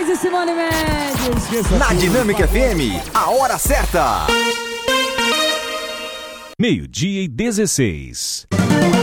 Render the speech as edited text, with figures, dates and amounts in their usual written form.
Moraes e Simone Mendes. Na Dinâmica FM, a hora certa. 12:16.